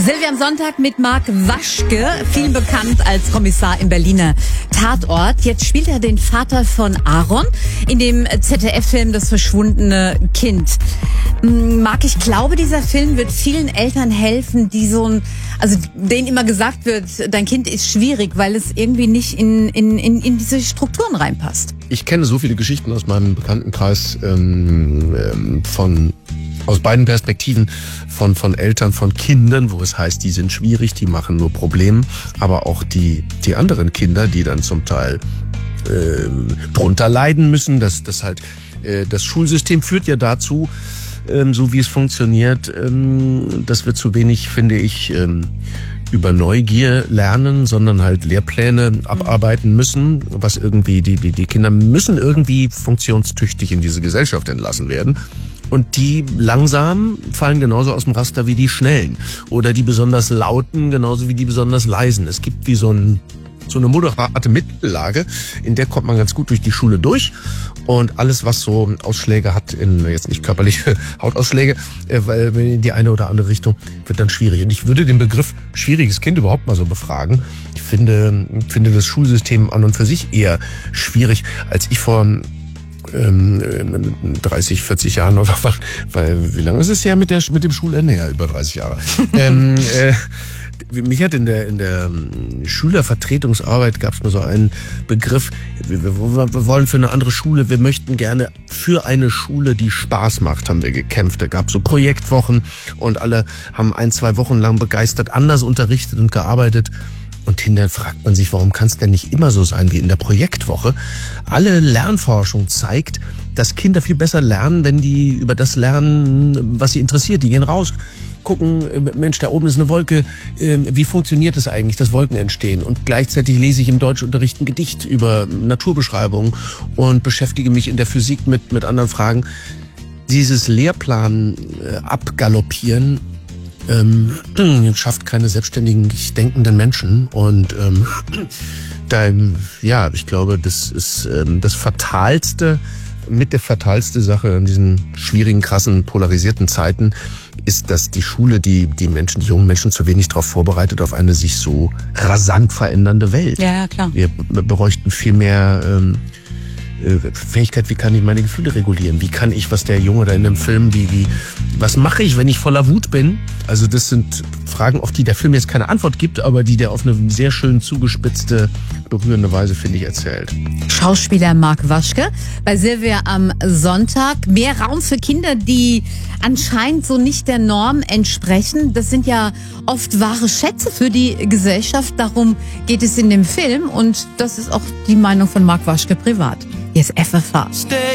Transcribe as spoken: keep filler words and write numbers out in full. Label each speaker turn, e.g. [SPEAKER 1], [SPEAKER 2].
[SPEAKER 1] Silvia am Sonntag mit Marc Waschke, viel bekannt als Kommissar im Berliner Tatort. Jetzt spielt er den Vater von Aaron in dem Z D F-Film Das verschwundene Kind. Marc, ich glaube, dieser Film wird vielen Eltern helfen, die so ein, also denen immer gesagt wird, dein Kind ist schwierig, weil es irgendwie nicht in, in, in, in diese Strukturen reinpasst.
[SPEAKER 2] Ich kenne so viele Geschichten aus meinem Bekanntenkreis ähm, ähm, von aus beiden Perspektiven von von Eltern von Kindern, wo es heißt, die sind schwierig, die machen nur Probleme, aber auch die die anderen Kinder, die dann zum Teil äh, drunter leiden müssen. Das das halt äh, das Schulsystem führt ja dazu, ähm, so wie es funktioniert, ähm, dass wir zu wenig, finde ich, ähm, über Neugier lernen, sondern halt Lehrpläne abarbeiten müssen, was irgendwie die die die Kinder müssen irgendwie funktionstüchtig in diese Gesellschaft entlassen werden. Und die langsam fallen genauso aus dem Raster wie die Schnellen. Oder die besonders Lauten genauso wie die besonders Leisen. Es gibt wie so, ein, so eine moderate Mittellage, in der kommt man ganz gut durch die Schule durch. Und alles, was so Ausschläge hat, in jetzt nicht körperliche Hautausschläge, weil in die eine oder andere Richtung, wird dann schwierig. Und ich würde den Begriff schwieriges Kind überhaupt mal so befragen. Ich finde, finde das Schulsystem an und für sich eher schwierig. Als ich vor dreißig, vierzig Jahren oder was, weil wie lange ist es her mit der mit dem Schulende? Ja, über dreißig Jahre. ähm, äh, mich hat in der in der Schülervertretungsarbeit gab es mal so einen Begriff, wir, wir, wir wollen für eine andere Schule, wir möchten gerne für eine Schule, die Spaß macht, haben wir gekämpft. Da gab es so Projektwochen und alle haben ein, zwei Wochen lang begeistert anders unterrichtet und gearbeitet. Und hinterher fragt man sich, warum kann es denn nicht immer so sein wie in der Projektwoche? Alle Lernforschung zeigt, dass Kinder viel besser lernen, wenn die über das lernen, was sie interessiert. Die gehen raus, gucken, Mensch, da oben ist eine Wolke, wie funktioniert das eigentlich, dass Wolken entstehen? Und gleichzeitig lese ich im Deutschunterricht ein Gedicht über Naturbeschreibungen und beschäftige mich in der Physik mit, mit anderen Fragen. Dieses Lehrplan äh, abgaloppieren Ähm, schafft keine selbstständigen, denkenden Menschen und ähm, da, ja, ich glaube, das ist ähm, das Fatalste, mit der fatalste Sache in diesen schwierigen, krassen, polarisierten Zeiten ist, dass die Schule die die Menschen, die jungen Menschen zu wenig darauf vorbereitet, auf eine sich so rasant verändernde Welt.
[SPEAKER 1] Ja, ja, klar.
[SPEAKER 2] Wir bräuchten viel mehr ähm, Fähigkeit, wie kann ich meine Gefühle regulieren? Wie kann ich, was der Junge da in dem Film, wie, wie, was mache ich, wenn ich voller Wut bin? Also das sind Fragen, auf die der Film jetzt keine Antwort gibt, aber die der auf eine sehr schön zugespitzte, berührende Weise, finde ich, erzählt.
[SPEAKER 1] Schauspieler Marc Waschke bei Silvia am Sonntag. Mehr Raum für Kinder, die anscheinend so nicht der Norm entsprechen. Das sind ja oft wahre Schätze für die Gesellschaft. Darum geht es in dem Film und das ist auch die Meinung von Marc Waschke privat. Hier ist F F H.